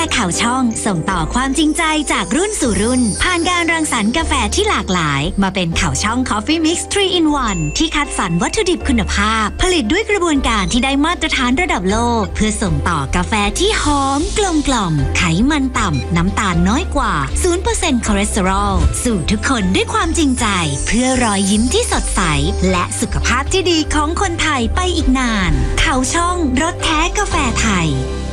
ข่าวช่องส่งต่อความจริงใจจากรุ่นสู่รุ่นผ่านการรังสรรค์กาแฟที่หลากหลายมาเป็นข่าวช่อง Coffee Mix 3 in 1 ที่คัดสรรวัตถุดิบคุณภาพผลิตด้วยกระบวนการที่ได้มาตรฐานระดับโลกเพื่อส่งต่อกาแฟที่หอมกลมกล่อมไขมันต่ำน้ำตาลน้อยกว่า 0% คอเลสเตอรอลสู่ทุกคนด้วยความจริงใจเพื่อรอยยิ้มที่สดใสและสุขภาพที่ดีของคนไทยไปอีกนานข่าวช่องรสแท้กาแฟไทย